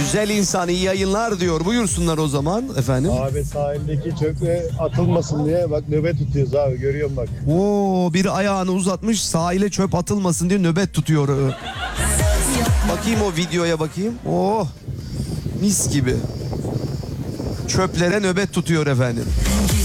Güzel insan iyi yayınlar diyor. Buyursunlar o zaman efendim. Abi sahildeki çöple atılmasın diye bak nöbet tutuyoruz abi, görüyorum bak. Oo, bir ayağını uzatmış sahile çöp atılmasın diye nöbet tutuyor. Bakayım o videoya bakayım. Oh, mis gibi. Çöplere nöbet tutuyor efendim.